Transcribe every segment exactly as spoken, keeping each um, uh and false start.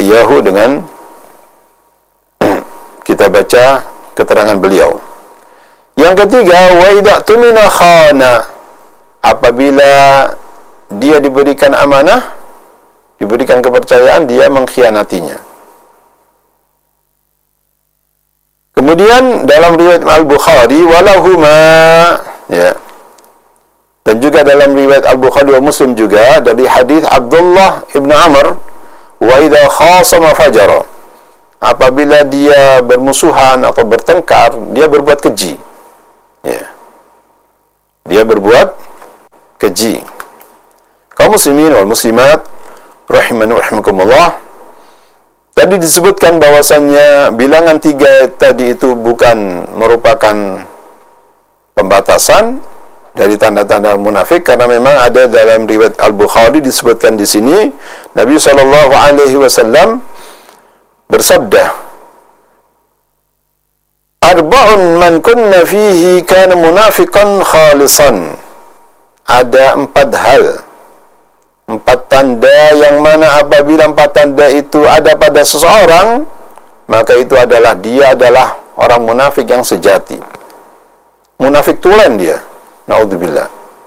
iyyahu dengan kita baca keterangan beliau. Yang ketiga, wa idza tumina khana, apabila dia diberikan amanah, diberikan kepercayaan, dia mengkhianatinya. Kemudian dalam riwayat Al-Bukhari walahuma, ya. Dan juga dalam riwayat Al-Bukhari wa Muslim juga dari hadis Abdullah ibn Amr, wa idza khasama fajara, apabila dia bermusuhan atau bertengkar, dia berbuat keji. Ya. Dia berbuat keji. Kaum muslimin wal muslimat rahimani wa rahimakumullah, tadi disebutkan bahwasannya bilangan tiga tadi itu bukan merupakan pembatasan dari tanda-tanda munafik, karena memang ada dalam riwayat Al-Bukhari disebutkan di sini Nabi sallallahu alaihi wasallam bersabda, arba'un man kunna fihi kana munafiqan khalisan. Ada empat hal, empat tanda yang mana apabila empat tanda itu ada pada seseorang, maka itu adalah dia adalah orang munafik yang sejati. Munafik tulen dia. Naudzubillah.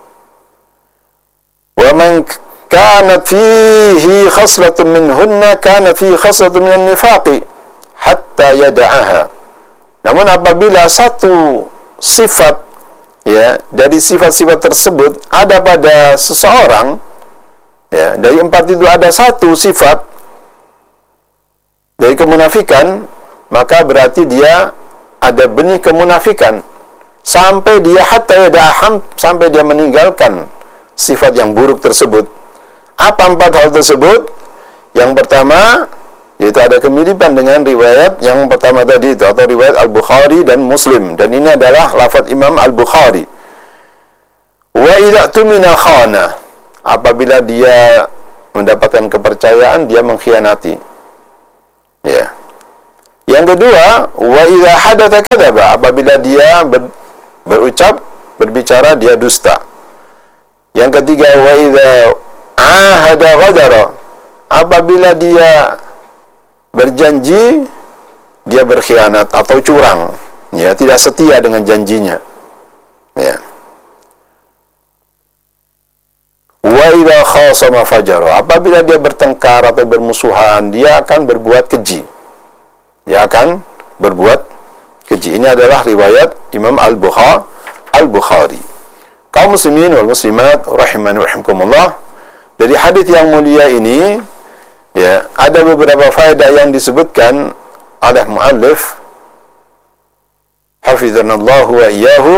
Wa man kanat fihi khaslatun minhunna kana fihi khaslatun minan nifaqi hatta yada'aha. Namun apabila satu sifat, ya, dari sifat-sifat tersebut ada pada seseorang, ya, dari empat itu ada satu sifat dari kemunafikan, maka berarti dia ada benih kemunafikan sampai dia hatta yada'aham, sampai dia meninggalkan sifat yang buruk tersebut. Apa empat hal tersebut? Yang pertama, yaitu ada kemiripan dengan riwayat yang pertama tadi itu, atau riwayat Al-Bukhari dan Muslim, dan ini adalah lafaz Imam Al-Bukhari. Wa idza tumina khana, apabila dia mendapatkan kepercayaan, dia mengkhianati. Ya. Yang kedua, wa idza hadatsa kadzaba, apabila dia ber, berucap, berbicara, dia dusta. Yang ketiga, wa idza ahada ghadara, apabila dia berjanji, dia berkhianat atau curang, ya, tidak setia dengan janjinya. Ya. Wa idza khasama fajara, apabila dia bertengkar atau bermusuhan, dia akan berbuat keji. Dia akan berbuat keji. Ini adalah riwayat Imam Al-Bukhari. Al-Bukhari. Kaum muslimin wal muslimat rahimani wa rahimakumullah, dari hadis yang mulia ini, ya, ada beberapa faedah yang disebutkan oleh muallif hafizanallahu wa iyyahu.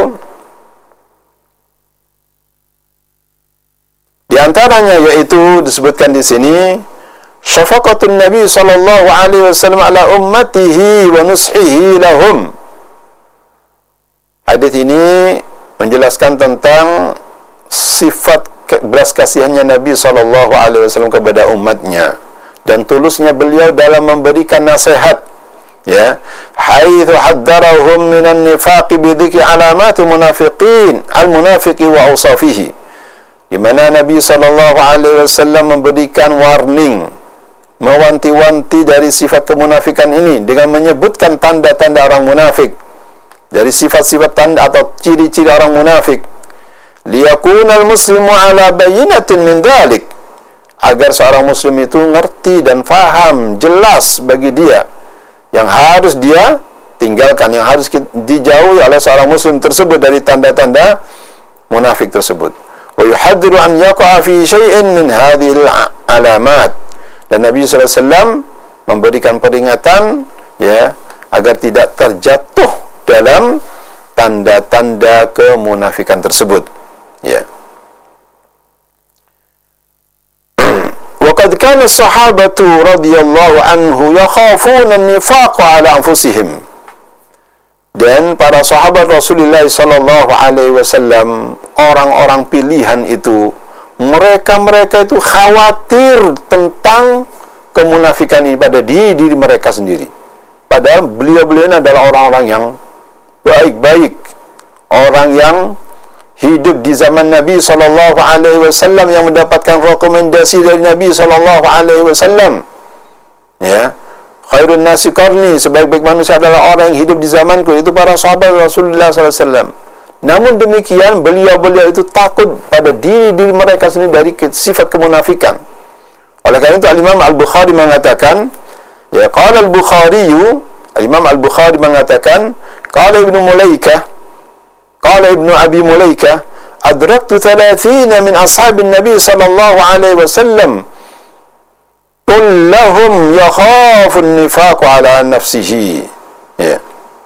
Di antaranya yaitu disebutkan di sini syafaqatun Nabi sallallahu alaihi wasallam ala ummatihi wa nushihi lahum. Hadis ini menjelaskan tentang sifat belas kasihannya Nabi sallallahu alaihi wasallam kepada umatnya dan tulusnya beliau dalam memberikan nasihat, ya, haitsu haddarahum minan nifaqi bi dzikri alamatul munafiqin al-munafiqi wa awsafihi, di mana Nabi sallallahu alaihi wasallam memberikan warning, mewanti-wanti dari sifat kemunafikan ini dengan menyebutkan tanda-tanda orang munafik, dari sifat-sifat tanda atau ciri-ciri orang munafik, liyakunal muslimu ala bayyinatin min dzalik, agar seorang muslim itu ngerti dan faham jelas bagi dia yang harus dia tinggalkan, yang harus dijauhi oleh seorang muslim tersebut dari tanda-tanda munafik tersebut. Wa yuhadziru an yaqa'a fi syai'in min hadhil alamat, dan Nabi sallallahu alaihi wasallam memberikan peringatan, ya, agar tidak terjatuh dalam tanda-tanda kemunafikan tersebut, ya. Waqad kana as-sahabatu radhiyallahu anhu yakhafuna an-nifaq 'ala anfusihim, dan para sahabat Rasulullah sallallahu alaihi wasallam, orang-orang pilihan itu, mereka-mereka itu khawatir tentang kemunafikan ini pada diri, diri mereka sendiri. Padahal beliau-beliau ini adalah orang-orang yang baik-baik, orang yang hidup di zaman Nabi sallallahu alaihi wasallam, yang mendapatkan rekomendasi dari Nabi sallallahu alaihi wasallam, Ya, khairun nasi qarni, sebaik-baik manusia adalah orang yang hidup di zamanku, itu para sahabat Rasulullah sallallahu alaihi wasallam. Namun demikian, beliau-beliau itu takut pada diri-diri mereka sendiri dari sifat kemunafikan. Oleh karena itu Al-Imam Al-Bukhari mengatakan, ya, qala Al-Bukhari, Al-Imam Al-Bukhari mengatakan, qala Ibnu Mulaikah, qala Ibnu Abi Mulaikah, adraktu thalathina min ashabin Nabi sallallahu alaihi wasallam kullahum yakhafu an-nifaq ala nafsihi. Ya.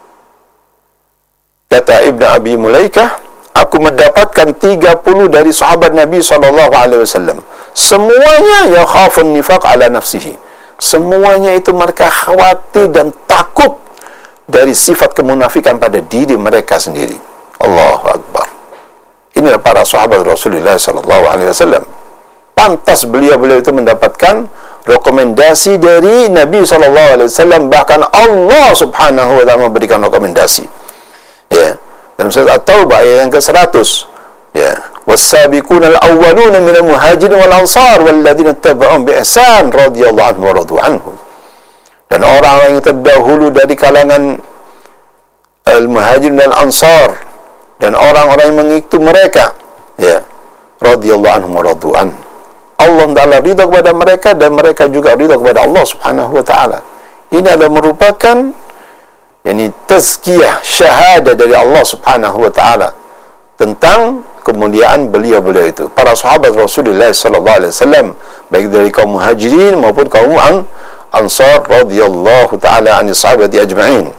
Kata Ibnu Abi Mulaikah, aku mendapatkan tiga puluh dari sahabat Nabi sallallahu alaihi wasallam. Semuanya yakhafu an-nifaq ala nafsihi. Semuanya itu mereka khawatir dan takut dari sifat kemunafikan pada diri mereka sendiri. Allahu Akbar. Inilah para sahabat Rasulullah sallallahu alaihi wasallam. Pantas beliau-beliau itu mendapatkan rekomendasi dari Nabi sallallahu alaihi wasallam, bahkan Allah Subhanahu wa taala memberikan rekomendasi. Ya, dalam surat At-Taubah ayat yang ke seratus. Ya, was-sabiquna al-awwaluna minal muhajirin wal ansar walladzina ittaba'uhum bi ihsan radhiyallahu anhum wa radu anhum. Dan orang-orang yang terdahulu dari kalangan al-muhajirin dan ansar dan orang-orang yang mengikuti mereka, ya, radhiyallahu anhum wa radu anhum. Allah Ta'ala ridha kepada mereka dan mereka juga ridha kepada Allah Subhanahu wa taala. Ini adalah merupakan yakni tazkiyah, syahadah dari Allah Subhanahu wa taala tentang kemuliaan beliau-beliau itu, para sahabat Rasulullah sallallahu alaihi wasallam, baik dari kaum muhajirin maupun kaum ansar radhiyallahu taala anis sahabati ajma'in.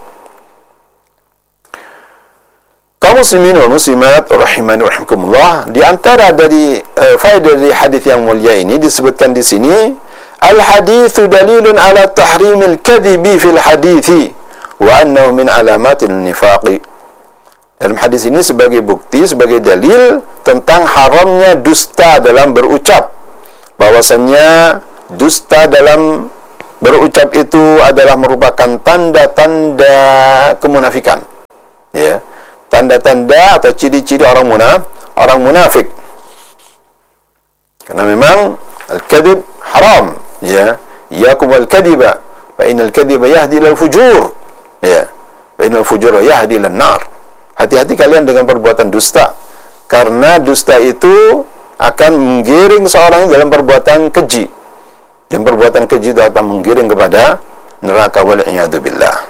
Kaum muslimin wal muslimat rahimani rahimakumullah, di antara dari uh, faedah dari hadis yang mulia ini disebutkan di sini, al haditsu dalilun ala tahrimil kadhibi fil hadithi wa annahu min alamatin nifaqi. Dalam hadis ini sebagai bukti, sebagai dalil tentang haramnya dusta dalam berucap, bahwasannya dusta dalam berucap itu adalah merupakan tanda-tanda kemunafikan, ya, tanda-tanda atau ciri-ciri orang munafik, orang munafik. Karena memang al-kadhib haram, ya, iyakum al-kadhiba fa innal kadhiba yahdi ilal fujur. Ya, bainal fujur yahdi lan nar. Hati-hati kalian dengan perbuatan dusta, karena dusta itu akan menggiring seorang dalam perbuatan keji, dan perbuatan keji itu akan menggiring kepada neraka, wal iyadu billah.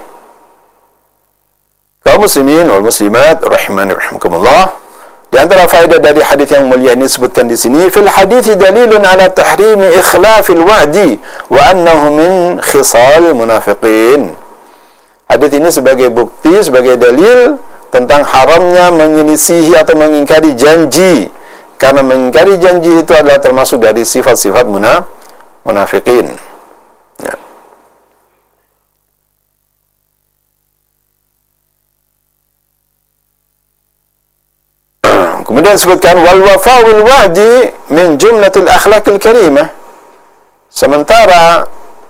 Kaum muslimin wal muslimat rahimani rahimakumullah, di antara faedah dari hadis yang mulia ini disebutkan di sini, fil hadits dalilun ala tahrimi ikhlafil wa'di wa annahu min khisal munafiqin. Hadis ini sebagai bukti, sebagai dalil tentang haramnya menyelisihi atau mengingkari janji, karena mengingkari janji itu adalah termasuk dari sifat-sifat munaf munafikin. Ya. Kemudian disebutkan wal wafa'ul wa'di min jumlatil akhlaqil karimah. Sementara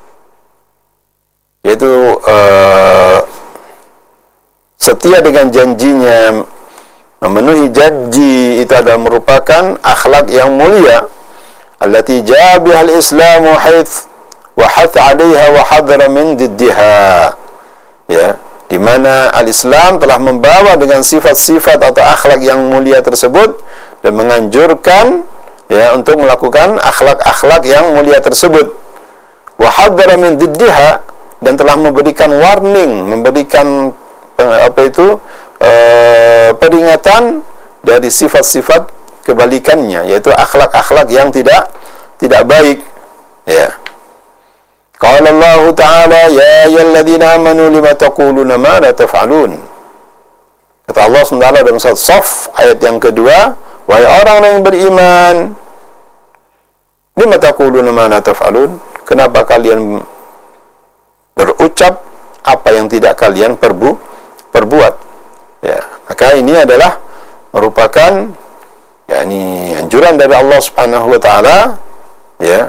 yaitu uh, setia dengan janjinya, memenuhi janji itu adalah merupakan akhlak yang mulia, allati jaa bihal islamu haits wa hath 'alaiha wa hadara min diddiha, ya, di mana al-Islam telah membawa dengan sifat-sifat atau akhlak yang mulia tersebut dan menganjurkan, ya, untuk melakukan akhlak-akhlak yang mulia tersebut, wa hadara min diddiha, dan telah memberikan warning, memberikan apa itu eh, peringatan dari sifat-sifat kebalikannya, yaitu akhlak-akhlak yang tidak tidak baik. Ya. Qala Allah Ta'ala, ya ayyuhalladzina amanu lima taquluna ma la taf'alun. Kata Allah subhanahu wa taala dalam surat Shaf ayat yang kedua, wahai orang yang beriman, lima taquluna ma la taf'alun, kenapa kalian berucap apa yang tidak kalian perbu perbuat? Ya, maka ini adalah merupakan yakni anjuran dari Allah Subhanahu wa taala, ya,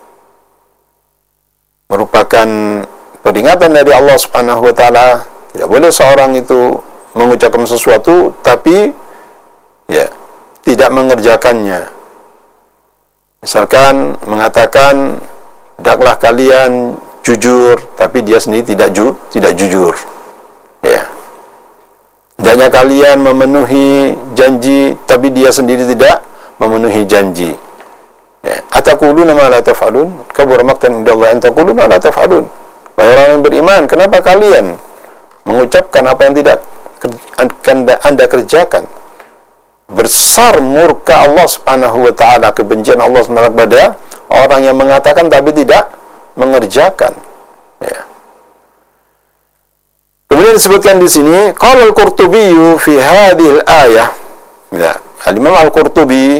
merupakan peringatan dari Allah Subhanahu wa taala. Tidak boleh seorang itu mengucapkan sesuatu tapi, ya, tidak mengerjakannya. Misalkan mengatakan, hendaklah kalian jujur, tapi dia sendiri tidak ju, tidak jujur. Ya. Hendaknya kalian memenuhi janji, tapi dia sendiri tidak memenuhi janji. Ya. Ataquluna ma la taf'alun? Kabura maqtan indallahi an taqulu ma la taf'alun. Wahai orang yang beriman, kenapa kalian mengucapkan apa yang tidak Anda kerjakan? Besar murka Allah Subhanahu wa taala, kebencian Allah Subhanahu wa taala kepada orang yang mengatakan tapi tidak mengerjakan. Ya. Kemudian disebutkan di sini, qala al-Qurtubi fi hadhihi al-ayah. Ya, Al-Imam Al-Qurtubi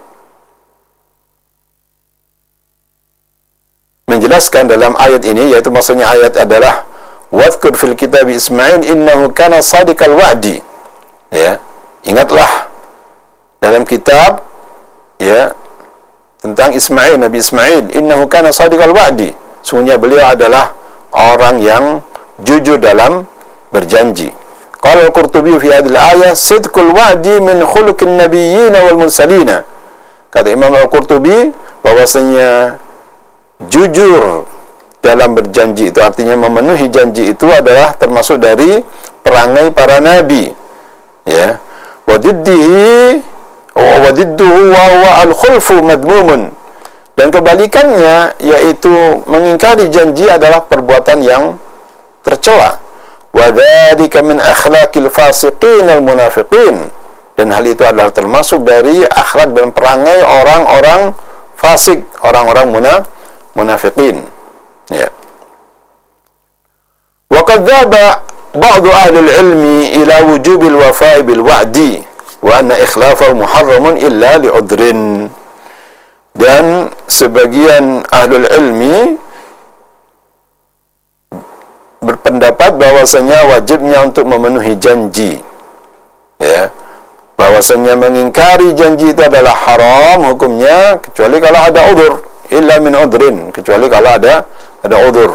menjelaskan dalam ayat ini, yaitu maksudnya ayat adalah wadhkur fil kitab Ismail innahu kana sadiqal wa'di. Ya, ingatlah dalam kitab ya tentang Ismail, Nabi Ismail, innahu kana sadiqal wa'di. Sungguhnya beliau adalah orang yang jujur dalam berjanji. Qala al-Qurtubi fi hadhihi al-ayah sidqul wa'di min khuluqin nabiyyin wal mursalin. Kata Imam Al-Qurtubi bahwasanya jujur dalam berjanji itu artinya memenuhi janji itu adalah termasuk dari perangai para nabi. Ya. Wa diddihi wa didduhu wa huwa al-khulfu madmumun. Dan kebalikannya yaitu mengingkari janji adalah perbuatan yang tercela. Wa dzalika min akhlaqil fasiqin al munafiqin. Dan hal itu adalah termasuk dari akhlak dan perangai orang-orang fasik, orang-orang munafik. munafiqin. Ya. Wa qad dhaba ba'd ahli al-ilmi ila wujub al-wafa' bil wa'di wa anna ikhlafahu muharramun illa li'udrin. Dan sebagian ahli ilmi berpendapat bahwasanya wajibnya untuk memenuhi janji. Ya. Bahwasanya mengingkari janji itu adalah haram hukumnya kecuali kalau ada udzur. Illa min udrin, kecuali kalau ada ada udzur.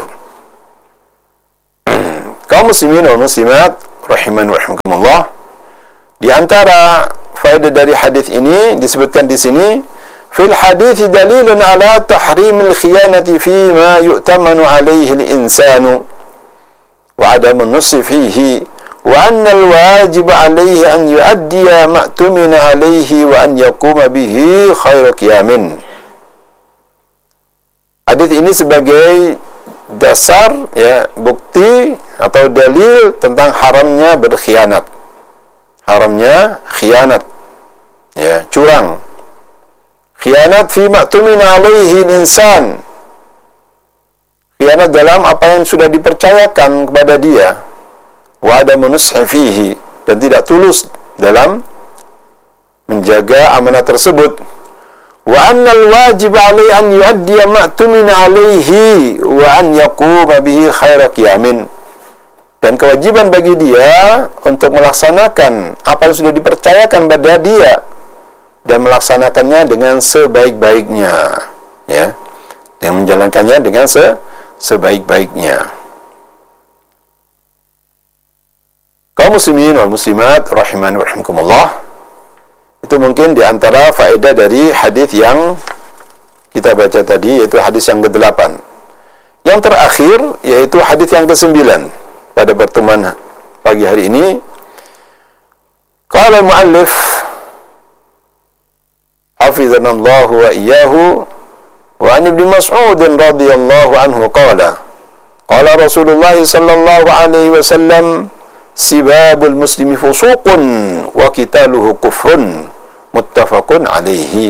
Kaum muslimin wal muslimat rahiman wa rahimakumullah, di antara faedah dari hadis ini disebutkan di sini, fil hadits dalilun ala tahrimil khiyanati fi ma yu'tamanu alaihi al-insanu wa adam an-nuss fihi wa anna al-wajib alaihi an yu'addiya ma tumina alaihi wa an yaquma bihi khairu qiyamin. Hadis ini sebagai dasar ya bukti atau dalil tentang haramnya berkhianat. Haramnya khianat. Ya, curang. Khianat fi ma'tumina alaihi insan. Khianat dalam apa yang sudah dipercayakan kepada dia. Wa adamu nushi fihi, dan tidak tulus dalam menjaga amanah tersebut. Wa annal wajib alaihi an yuaddiya ma'tumina alaihi wa an yaquma bihi khaira qiyamin. Dan kewajiban bagi dia untuk melaksanakan apa yang sudah dipercayakan pada dia dan melaksanakannya dengan sebaik-baiknya, ya. Dan menjalankannya dengan se sebaik-baiknya. Kaum muslimin wal muslimat rahiman wa rahimakumullah, itu mungkin di antara faedah dari hadis yang kita baca tadi, yaitu hadis yang kedelapan. Yang terakhir yaitu hadis yang kesembilan pada pertemuan pagi hari ini. Qala al-muallif hafizanallahu wa iyyahu wa an ibn Mas'ud radhiyallahu anhu qala qala Rasulullah sallallahu alaihi wasallam sibabul muslimi fusuqun wa qitaluhu kufrun muttafaqun alaihi.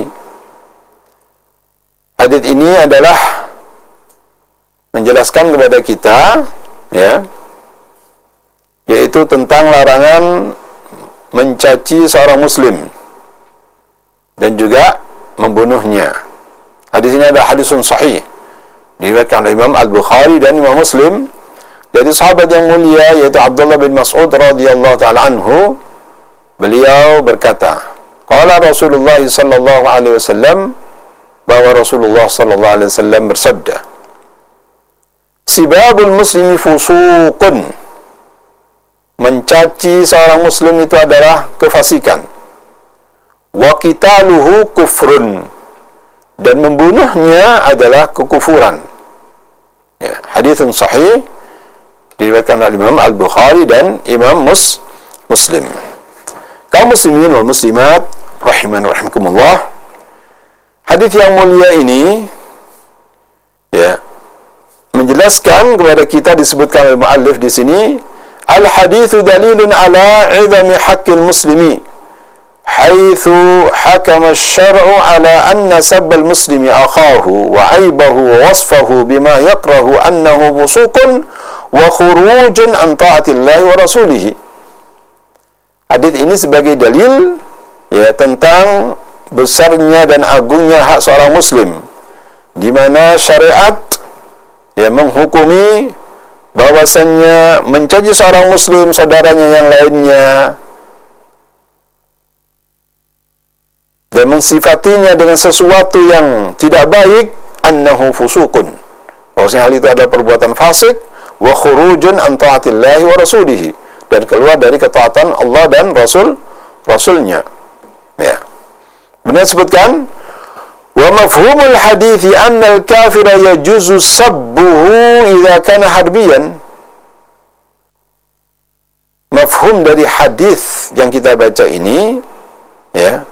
Hadis ini adalah menjelaskan kepada kita, ya, yaitu tentang larangan mencaci seorang muslim dan juga membunuhnya. Hadis ini adalah hadisun sahih, diriwayatkan oleh Imam Al-Bukhari dan Imam Muslim dari sahabat yang mulia yaitu Abdullah bin Mas'ud radhiyallahu ta'ala anhu. Beliau berkata, qala Rasulullah sallallahu alaihi wasallam, bahwa Rasulullah sallallahu alaihi wasallam bersabda, sibabul muslimi fusuqun, mencaci seorang muslim itu adalah kefasikan, wa qitaluhu kufrun, dan membunuhnya adalah kekufuran. Ya, haditsun sahih diriwayatkan oleh Imam Al-Bukhari dan Imam Mus Muslim. Kaum muslimin wal muslimat rahiman rahimakumullah. Hadis yang mulia ini ya menjelaskan kepada kita, disebutkan oleh muallif di sini, al-haditsu dalilun ala 'idami haqqil muslimi haitsu hakama asy-syar'u ala anna sabbal muslimi akhahu wa 'aibahu wa wasfahu bima yakrahu annahu fusuqun wa khurujun an ta'atillahi wa rasulih. Hadis ini sebagai dalil ya tentang besarnya dan agungnya hak seorang muslim, di mana syariat ya menghukumi bahwasannya mencaci seorang muslim saudaranya yang lainnya dan mensifatinya dengan sesuatu yang tidak baik, annahu fusukun, bahwasanya hal itu adalah perbuatan fasik, wa khurujun an ta'atillahi wa rasulih, dan keluar dari ketaatan Allah dan Rasul Rasulnya. Ya. Benar sebutkan, wa mafhumul hadithi anna al-kafira yajuzu sabbuhu idza kana harbiyan. Mafhum dari hadis yang kita baca ini ya,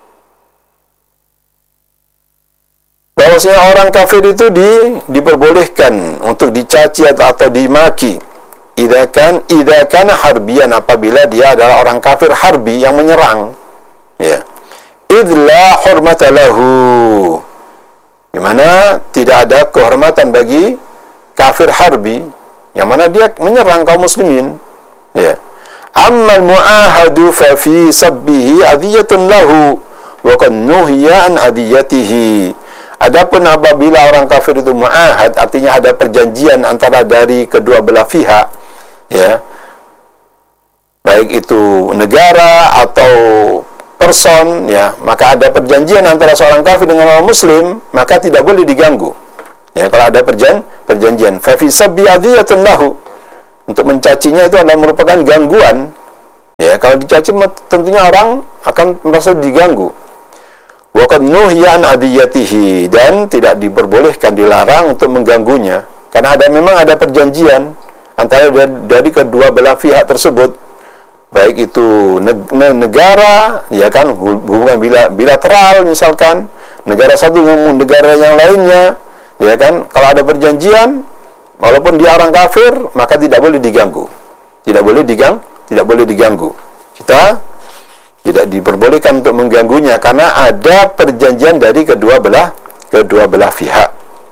bahwasanya orang kafir itu di, diperbolehkan untuk dicaci atau, atau dimaki idza kan idza kana harbiyan, apabila dia adalah orang kafir harbi yang menyerang ya, idla hurmata lahu, di mana tidak ada kehormatan bagi kafir harbi yang mana dia menyerang kaum muslimin ya. Amma al-mu'ahadu fa fi sabbihi adiyatun lahu wa qad nuhiya an adiyatihi. Adapun apabila orang kafir itu mu'ahad, artinya ada perjanjian antara dari kedua belah pihak ya, baik itu negara atau person ya, maka ada perjanjian antara seorang kafir dengan orang muslim, maka tidak boleh diganggu ya kalau ada perjan perjanjian. Fa fi sabbi adiyatun lahu, untuk mencacinya itu adalah merupakan gangguan ya, kalau dicaci tentunya orang akan merasa diganggu. Wa qad nuhiya an adiyatihi, dan tidak diperbolehkan, dilarang untuk mengganggunya, karena ada memang ada perjanjian antara dari kedua belah pihak tersebut, baik itu negara ya kan, hubungan bilateral misalkan negara satu dengan negara yang lainnya ya kan, kalau ada perjanjian walaupun dia orang kafir maka tidak boleh diganggu, tidak boleh digang tidak boleh diganggu. Kita tidak diperbolehkan untuk mengganggunya karena ada perjanjian dari kedua belah kedua belah pihak.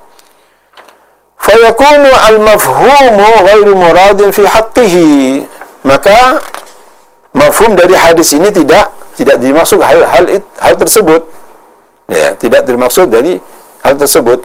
Fayakunu al-mafhumu ghairu muradin fi haqqihi, maka mafhum dari hadis ini tidak tidak dimaksud hal hal, hal tersebut ya, tidak dimaksud dari hal tersebut.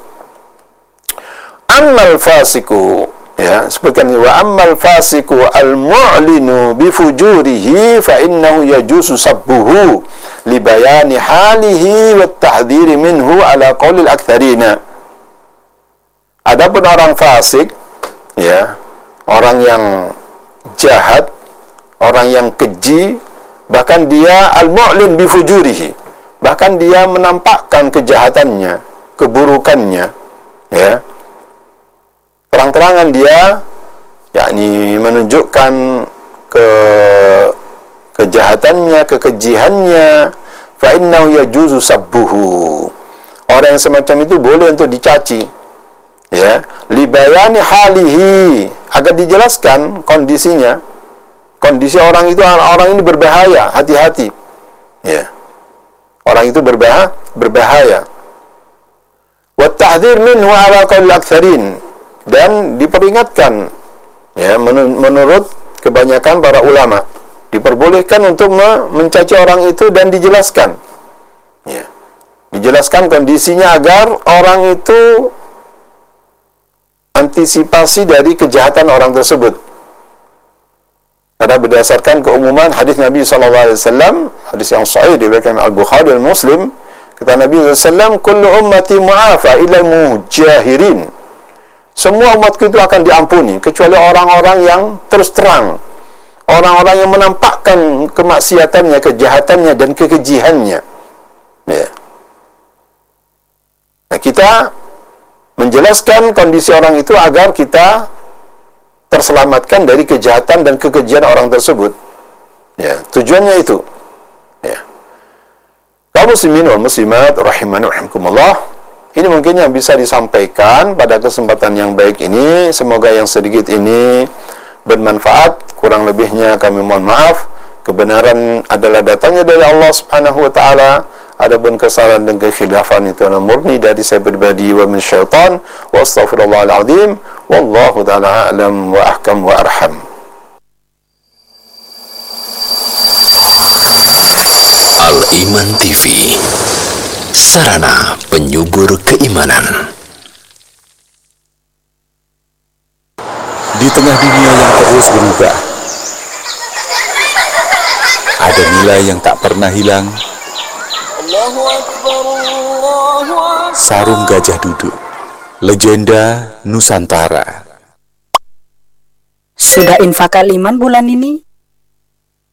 Ammal fasiku ya, sebutkan wa ammal fasiku al-mu'linu bi fujurihi fa innahu yajuzu sabbuhu li bayani halihi wa tahdhiri minhu ala qaulil aktsarina. Adapun orang fasik ya, orang yang jahat, orang yang keji, bahkan dia al-mu'lin bi fujurihi, bahkan dia menampakkan kejahatannya, keburukannya ya, terang-terangan dia yakni menunjukkan ke kejahatannya, kekejihannya, fa innahu yajuzu sabbuhu, orang yang semacam itu boleh untuk dicaci ya, libayani halihi, agar dijelaskan kondisinya, kondisi orang itu, orang ini berbahaya, hati-hati ya, orang itu berbahaya berbahaya wa tahdhir minhu ala qaul aktsarin, dan diperingatkan ya, menurut kebanyakan para ulama diperbolehkan untuk mencaci orang itu dan dijelaskan ya, dijelaskan kondisinya agar orang itu antisipasi dari kejahatan orang tersebut. Karena berdasarkan keumuman hadis Nabi sallallahu alaihi wasallam, hadis yang sahih diriwayatkan Al-Bukhari dan Muslim, kata Nabi sallallahu alaihi wasallam, kullu ummati mu'afa illa mujahirin, semua umatku itu akan diampuni kecuali orang-orang yang terus terang, orang-orang yang menampakkan kemaksiatannya, kejahatannya dan kekejihannya ya. Nah, kita menjelaskan kondisi orang itu agar kita terselamatkan dari kejahatan dan kekejian orang tersebut. Ya, tujuannya itu. Ya. Kaum muslimin wal muslimat rahimani rahimakumullah, ini mungkin yang bisa disampaikan pada kesempatan yang baik ini. Semoga yang sedikit ini bermanfaat. Kurang lebihnya kami mohon maaf. Kebenaran adalah datangnya dari Allah Subhanahu wa taala. Adapun kesalahan dan kekhilafan itu murni dari saya pribadi wa min syaitan. Wa astaghfirullahal azim. Wallahu ta'ala a'lam wa ahkam wa arham. Al-Iman T V, sarana penyubur keimanan. Di tengah dunia yang terus berubah, ada nilai yang tak pernah hilang. Sarung Gajah Duduk, legenda Nusantara. Sudah infak Al-Iman bulan ini?